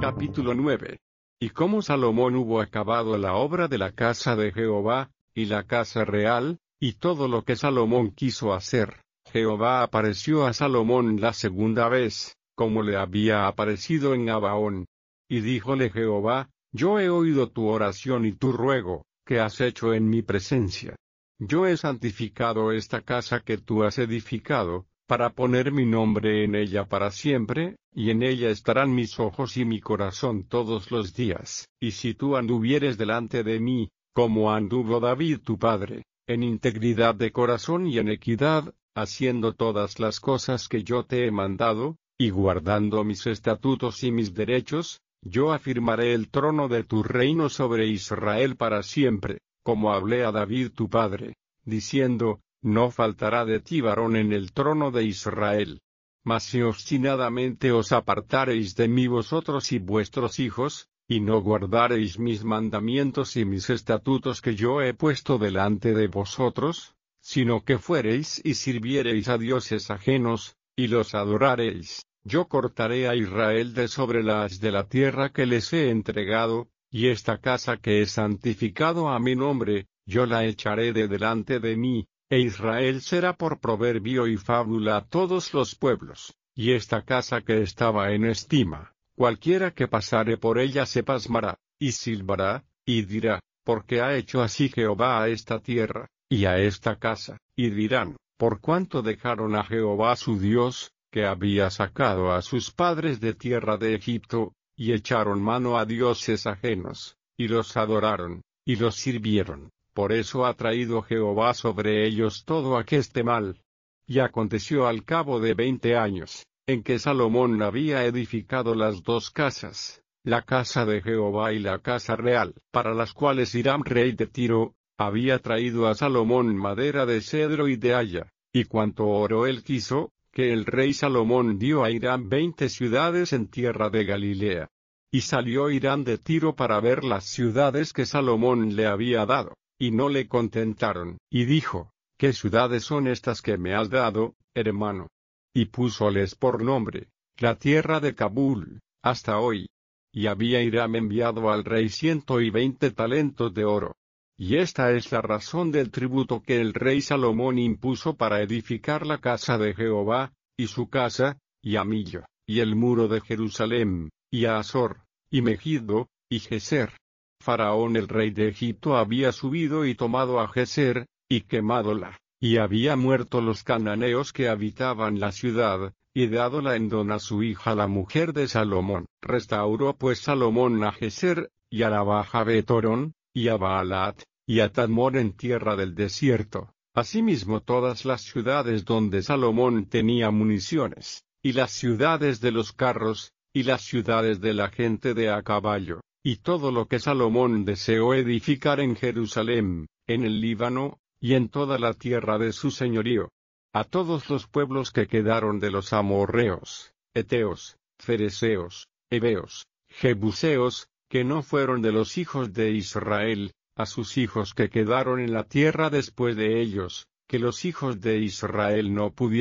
Capítulo 9. Y como Salomón hubo acabado la obra de la casa de Jehová, y la casa real, y todo lo que Salomón quiso hacer, Jehová apareció a Salomón la segunda vez, como le había aparecido en Gabaón. Y díjole Jehová: Yo he oído tu oración y tu ruego, que has hecho en mi presencia. Yo he santificado esta casa que tú has edificado, para poner mi nombre en ella para siempre, y en ella estarán mis ojos y mi corazón todos los días. Y si tú anduvieres delante de mí, como anduvo David tu padre, en integridad de corazón y en equidad, haciendo todas las cosas que yo te he mandado, y guardando mis estatutos y mis derechos, yo afirmaré el trono de tu reino sobre Israel para siempre, como hablé a David tu padre, diciendo: No faltará de ti varón en el trono de Israel. Mas si obstinadamente os apartareis de mí vosotros y vuestros hijos, y no guardareis mis mandamientos y mis estatutos que yo he puesto delante de vosotros, sino que fuereis y sirviereis a dioses ajenos, y los adorareis, yo cortaré a Israel de sobre la haz de la tierra que les he entregado, y esta casa que he santificado a mi nombre, yo la echaré de delante de mí, e Israel será por proverbio y fábula a todos los pueblos. Y esta casa que estaba en estima, cualquiera que pasare por ella se pasmará, y silbará, y dirá: ¿Por qué ha hecho así Jehová a esta tierra, y a esta casa? Y dirán: por cuanto dejaron a Jehová su Dios, que había sacado a sus padres de tierra de Egipto, y echaron mano a dioses ajenos, y los adoraron, y los sirvieron. Por eso ha traído Jehová sobre ellos todo aqueste mal. Y aconteció al cabo de 20 años, en que Salomón había edificado las dos casas, la casa de Jehová y la casa real, para las cuales Hiram rey de Tiro, había traído a Salomón madera de cedro y de haya, y cuanto oro él quiso, que el rey Salomón dio a Hiram 20 ciudades en tierra de Galilea. Y salió Hiram de Tiro para ver las ciudades que Salomón le había dado, y no le contentaron, y dijo: ¿Qué ciudades son estas que me has dado, hermano? Y púsoles por nombre: la tierra de Cabul, hasta hoy. Y había Hiram enviado al rey 120 talentos de oro. Y esta es la razón del tributo que el rey Salomón impuso para edificar la casa de Jehová, y su casa, y a Millo, y el muro de Jerusalén, y a Azor, y Megiddo, y Geser. Faraón el rey de Egipto había subido y tomado a Geser, y quemádóla, y había muerto los cananeos que habitaban la ciudad, y dádola en don a su hija la mujer de Salomón. Restauró pues Salomón a Geser, y a la baja Betorón, y a Baalat, y a Tadmor en tierra del desierto, asimismo todas las ciudades donde Salomón tenía municiones, y las ciudades de los carros, y las ciudades de la gente de a caballo, y todo lo que Salomón deseó edificar en Jerusalén, en el Líbano, y en toda la tierra de su señorío. A todos los pueblos que quedaron de los amorreos, heteos, fereceos, heveos, jebuseos, que no fueron de los hijos de Israel, a sus hijos que quedaron en la tierra después de ellos, que los hijos de Israel no pudieron